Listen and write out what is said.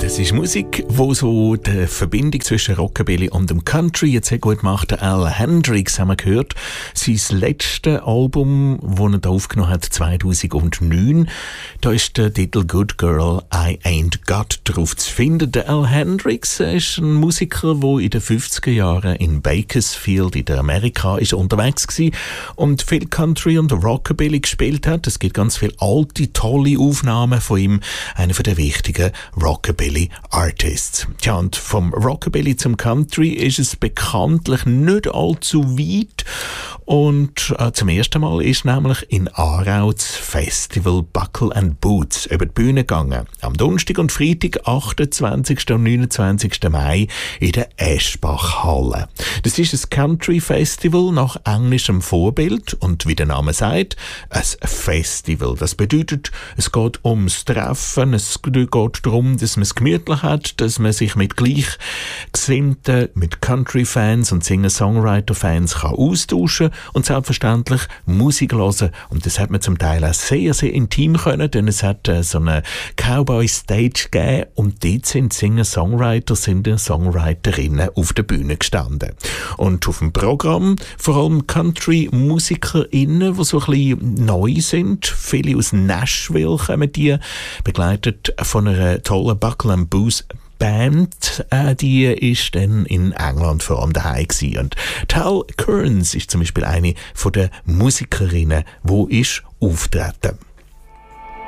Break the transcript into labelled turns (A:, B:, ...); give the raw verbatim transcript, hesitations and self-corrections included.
A: Es ist Musik, die so die Verbindung zwischen Rockabilly und dem Country jetzt sehr gut macht. Al Hendricks haben wir gehört. Sein letztes Album, das er da aufgenommen hat, zweitausendneun. Da ist der Titel Good Girl, I Ain't Got drauf zu finden. Der Al Hendricks ist ein Musiker, der in den fünfziger Jahren in Bakersfield in Amerika ist unterwegs war und viel Country und Rockabilly gespielt hat. Es gibt ganz viele alte, tolle Aufnahmen von ihm. Einer der wichtigen Rockabilly Artists. Tja, und vom Rockabilly zum Country ist es bekanntlich nicht allzu weit. Und äh, zum ersten Mal ist nämlich in Aarau das Festival Buckle and Boots über die Bühne gegangen. Am Donnerstag und Freitag, achtundzwanzigsten und neunundzwanzigsten Mai in der Eschbach-Halle. Das ist ein Country-Festival nach englischem Vorbild und wie der Name sagt, ein Festival. Das bedeutet, es geht ums Treffen, es geht darum, dass man es gemütlich hat, dass man sich mit Gleichgesinnten, mit Country-Fans und Singer-Songwriter-Fans kann austauschen und selbstverständlich Musik hören. Und das hat man zum Teil auch sehr, sehr intim können, denn es hat äh, so eine Cowboy-Stage gegeben und dort sind Singer-Songwriter, Singer-Songwriterinnen auf der Bühne gestanden. Und auf dem Programm vor allem Country-MusikerInnen, die so ein bisschen neu sind. Viele aus Nashville kommen die, begleitet von einer tollen Buckle and Boots Band, äh, die ist dann in England vor allem daheim gewesen. Und Tal Kearns ist zum Beispiel eine von den Musikerinnen, die ist auftreten.